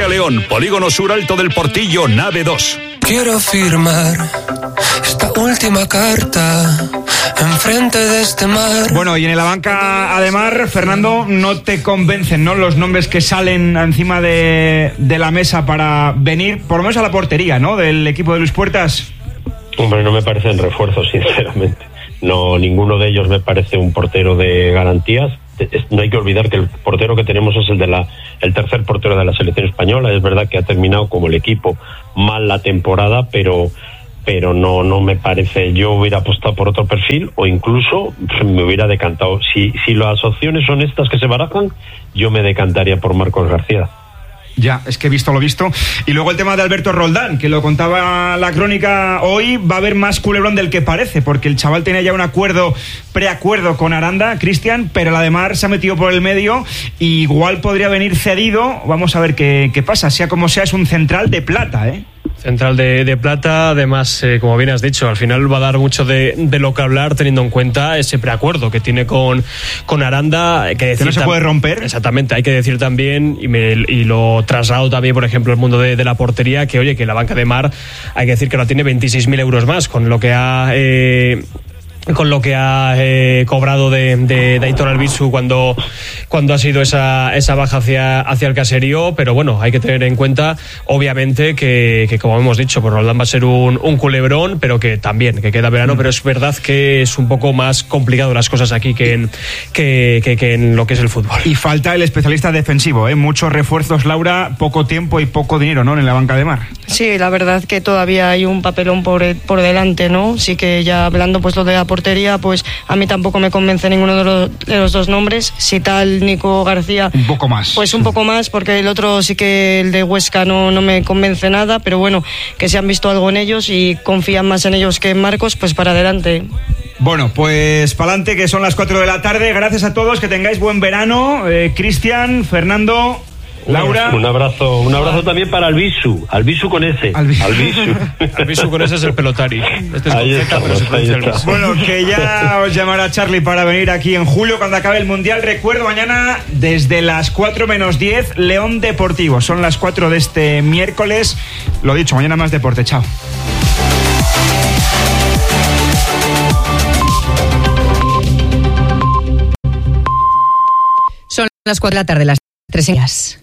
Paseo León, Polígono Sur Alto del Portillo, nave 2. Quiero firmar esta última carta enfrente de este mar. Bueno, y en la banca, Ademar, Fernando, no te convencen, ¿no?, los nombres que salen encima de la mesa para venir, por lo menos a la portería, ¿no?, del equipo de Luis Puertas. Hombre, no me parecen refuerzos, sinceramente. No, ninguno de ellos me parece un portero de garantías. No hay que olvidar que el portero que tenemos es el tercer portero de la selección española. Es verdad que ha terminado como el equipo mal la temporada, pero no me parece. Yo hubiera apostado por otro perfil o incluso me hubiera decantado. Si las opciones son estas que se barajan, yo me decantaría por Marcos García. Ya, es que he visto lo visto. Y luego el tema de Alberto Roldán, que lo contaba la crónica hoy, va a haber más culebrón del que parece, porque el chaval tenía ya un preacuerdo con Aranda, Cristian, pero el Ademar se ha metido por el medio y igual podría venir cedido. Vamos a ver qué pasa. Sea como sea, es un central de plata, ¿eh? Central de plata, además, como bien has dicho, al final va a dar mucho de lo que hablar, teniendo en cuenta ese preacuerdo que tiene con Aranda. Hay que decir, que no se puede romper. Exactamente, hay que decir también, y lo traslado también, por ejemplo, el mundo de la portería, que oye, que la banca de Mar, hay que decir que no tiene 26.000 euros más, con lo que ha cobrado de Aitor Albisu cuando ha sido esa baja hacia el caserío. Pero bueno, hay que tener en cuenta, obviamente, que como hemos dicho, por Roldán va a ser un culebrón, pero que también, que queda verano, pero es verdad que es un poco más complicado las cosas aquí que en lo que es el fútbol. Y falta el especialista defensivo, ¿eh? Muchos refuerzos, Laura, poco tiempo y poco dinero, ¿no?, en la banca de Mar. Sí, la verdad que todavía hay un papelón por delante, ¿no? Sí, que ya hablando pues lo de la portería, pues a mí tampoco me convence ninguno de los dos nombres. Si tal, Nico García, un poco más. Pues un poco más, porque el otro sí que, el de Huesca, no me convence nada, pero bueno, que se han visto algo en ellos y confían más en ellos que en Marcos, pues para adelante. Bueno, pues para adelante, que son las 4 de la tarde. Gracias a todos, que tengáis buen verano. Cristian, Fernando, Laura. Un abrazo también para Albisu con ese. Albisu con ese es el pelotari. Este es ahí está. Bueno, que ya os llamará Charlie para venir aquí en julio cuando acabe el Mundial. Recuerdo, mañana desde las 4 menos 10, León Deportivo. Son las 4 de este miércoles. Lo dicho, mañana más deporte. Chao. Son las 4 de la tarde, las 3 horas.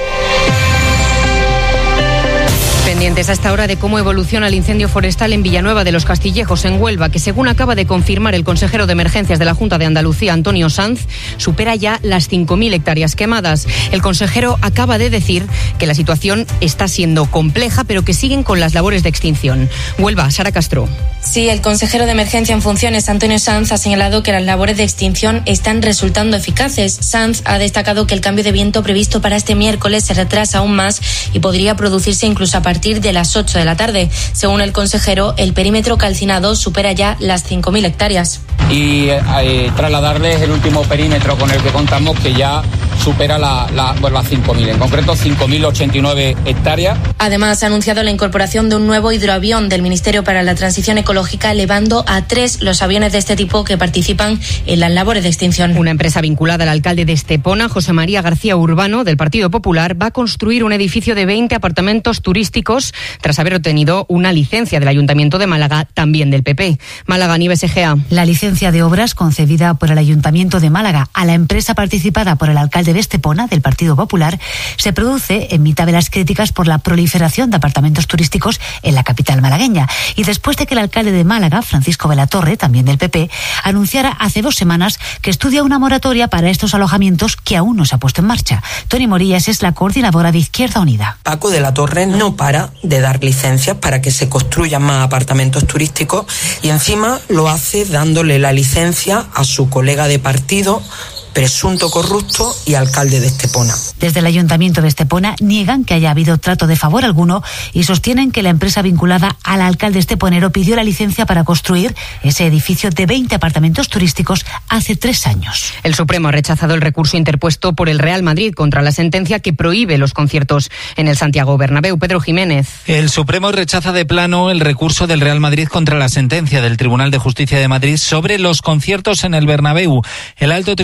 Pendientes a esta hora de cómo evoluciona el incendio forestal en Villanueva de los Castillejos, en Huelva, que según acaba de confirmar el consejero de Emergencias de la Junta de Andalucía, Antonio Sanz, supera ya las 5.000 hectáreas quemadas. El consejero acaba de decir que la situación está siendo compleja, pero que siguen con las labores de extinción. Huelva, Sara Castro. Sí, el consejero de Emergencia en funciones, Antonio Sanz, ha señalado que las labores de extinción están resultando eficaces. Sanz ha destacado que el cambio de viento previsto para este miércoles se retrasa aún más y podría producirse incluso a partir de las 8 de la tarde. Según el consejero, el perímetro calcinado supera ya las 5.000 hectáreas. Y trasladarles el último perímetro con el que contamos, que ya supera las 5.000, en concreto 5.089 hectáreas. Además, ha anunciado la incorporación de un nuevo hidroavión del Ministerio para la Transición Ecológica, elevando a 3 los aviones de este tipo que participan en las labores de extinción. Una empresa vinculada al alcalde de Estepona, José María García Urbano, del Partido Popular, va a construir un edificio de 20 apartamentos turísticos tras haber obtenido una licencia del Ayuntamiento de Málaga, también del PP. Málaga, Nieves Egea. La licencia de obras concedida por el Ayuntamiento de Málaga a la empresa participada por el alcalde de Estepona, del Partido Popular, se produce en mitad de las críticas por la proliferación de apartamentos turísticos en la capital malagueña y después de que el alcalde de Málaga, Francisco Velatorre, también del PP, anunciara hace 2 semanas que estudia una moratoria para estos alojamientos que aún no se ha puesto en marcha. Toni Morillas es la coordinadora de Izquierda Unida. Paco de la Torre no para de dar licencias para que se construyan más apartamentos turísticos y encima lo hace dándole la licencia a su colega de partido, presunto corrupto y alcalde de Estepona. Desde el Ayuntamiento de Estepona niegan que haya habido trato de favor alguno y sostienen que la empresa vinculada al alcalde esteponero pidió la licencia para construir ese edificio de 20 apartamentos turísticos hace 3 años. El Supremo ha rechazado el recurso interpuesto por el Real Madrid contra la sentencia que prohíbe los conciertos en el Santiago Bernabéu. Pedro Jiménez. El Supremo rechaza de plano el recurso del Real Madrid contra la sentencia del Tribunal de Justicia de Madrid sobre los conciertos en el Bernabéu. El alto tribunal ha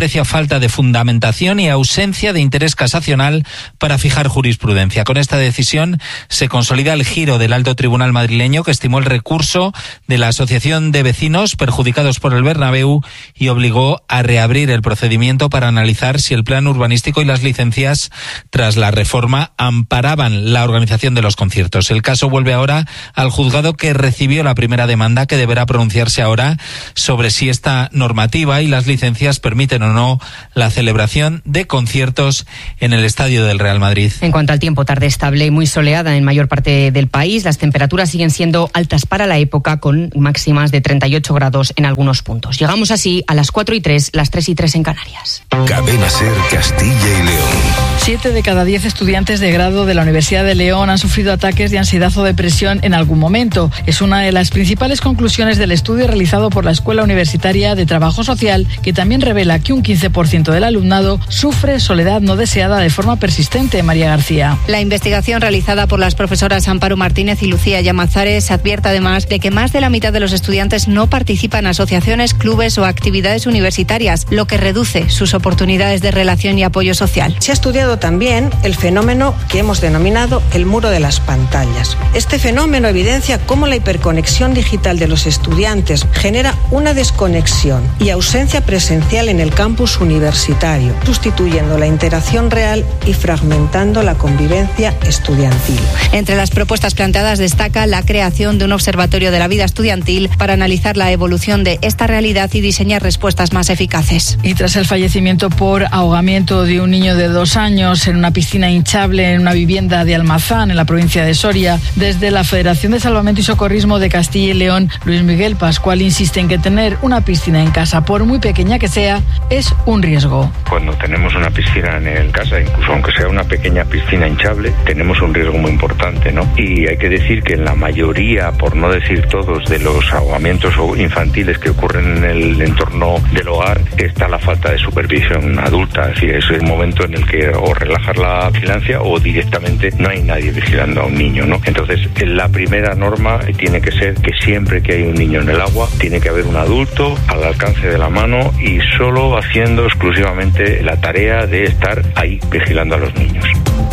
aprecia falta de fundamentación y ausencia de interés casacional para fijar jurisprudencia. Con esta decisión se consolida el giro del Alto Tribunal madrileño, que estimó el recurso de la Asociación de Vecinos perjudicados por el Bernabéu y obligó a reabrir el procedimiento para analizar si el plan urbanístico y las licencias tras la reforma amparaban la organización de los conciertos. El caso vuelve ahora al juzgado que recibió la primera demanda, que deberá pronunciarse ahora sobre si esta normativa y las licencias permiten o no la celebración de conciertos en el estadio del Real Madrid. En cuanto al tiempo, tarde estable y muy soleada en mayor parte del país. Las temperaturas siguen siendo altas para la época, con máximas de 38 grados en algunos puntos. Llegamos así a las 4:03, las 3:03 en Canarias. Cadena SER Castilla y León. 7 de cada 10 estudiantes de grado de la Universidad de León han sufrido ataques de ansiedad o depresión en algún momento. Es una de las principales conclusiones del estudio realizado por la Escuela Universitaria de Trabajo Social, que también revela que un 15% del alumnado sufre soledad no deseada de forma persistente. María García. La investigación realizada por las profesoras Amparo Martínez y Lucía Llamazares advierte además de que más de la mitad de los estudiantes no participan en asociaciones, clubes o actividades universitarias, lo que reduce sus oportunidades de relación y apoyo social. Se ha estudiado también el fenómeno que hemos denominado el muro de las pantallas. Este fenómeno evidencia cómo la hiperconexión digital de los estudiantes genera una desconexión y ausencia presencial en el campus universitario, sustituyendo la interacción real y fragmentando la convivencia estudiantil. Entre las propuestas planteadas destaca la creación de un observatorio de la vida estudiantil para analizar la evolución de esta realidad y diseñar respuestas más eficaces. Y tras el fallecimiento por ahogamiento de un niño de 2 años en una piscina hinchable en una vivienda de Almazán, en la provincia de Soria, desde la Federación de Salvamento y Socorrismo de Castilla y León, Luis Miguel Pascual insiste en que tener una piscina en casa, por muy pequeña que sea, es un riesgo. Cuando tenemos una piscina en casa, incluso aunque sea una pequeña piscina hinchable, tenemos un riesgo muy importante, ¿no? Y hay que decir que en la mayoría, por no decir todos, de los ahogamientos infantiles que ocurren en el entorno del hogar, está la falta de supervisión adulta. Es decir, es el momento en el que o relajas la vigilancia o directamente no hay nadie vigilando a un niño, ¿no? Entonces, la primera norma tiene que ser que siempre que hay un niño en el agua, tiene que haber un adulto al alcance de la mano y solo haciendo exclusivamente la tarea de estar ahí vigilando a los niños.